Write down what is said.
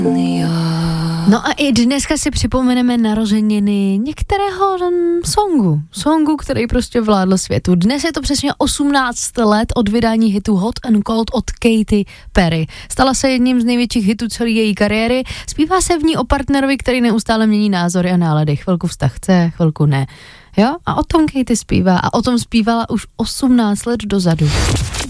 No a i dneska si připomeneme narozeniny některého songu, který prostě vládl světu. Dnes je to přesně 18 let od vydání hitu Hot and Cold od Katy Perry. Stala se jedním z největších hitů celé její kariéry. Zpívá se v ní o partnerovi, který neustále mění názory a nálady. Chvilku vztah chce, chvilku ne. Jo? A o tom Katy zpívá a o tom zpívala už 18 let dozadu.